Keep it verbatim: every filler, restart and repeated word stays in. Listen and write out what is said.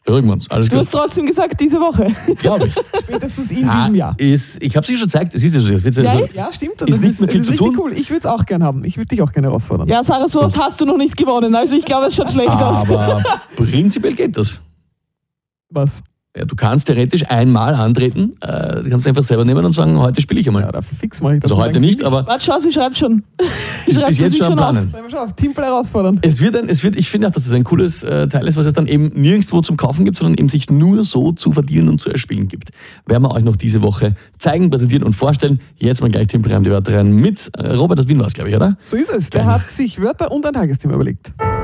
beruhigen wir uns. Alles Du gut. hast trotzdem gesagt, diese Woche. Glaube ich. Spätestens in Ah, diesem Jahr. Ist, ich habe es dir schon gezeigt, es ist ja so. Es wird ja Ja, so ja, stimmt. ist nicht mehr viel es zu ist tun. richtig cool. Ich würde es auch gerne haben. Ich würde dich auch gerne herausfordern. Ja, Sarah, so oft hast du noch nicht gewonnen. Also ich glaube, es schaut schlecht aus. aber prinzipiell geht das. Was? Ja, du kannst theoretisch einmal antreten, äh, du kannst einfach selber nehmen und sagen, heute spiele ich einmal. Ja, da fix mache ich das. also heute nicht, aber Warte, schau, sie schreibt schon. bis Schreibt sie jetzt sich schon schon auf. planen. Schau mal, Timpel herausfordern. Es wird ein, es wird, ich finde auch, dass es ein cooles äh, Teil ist, was es dann eben nirgendwo zum Kaufen gibt, sondern eben sich nur so zu verdienen und zu erspielen gibt. Werden wir euch noch diese Woche zeigen, präsentieren und vorstellen. Jetzt mal gleich Timpel rein, die Wörter rein mit äh, Robert aus Wien war es, glaube ich, oder? So ist es. Der hat sich Wörter und ein Tagesthema überlegt.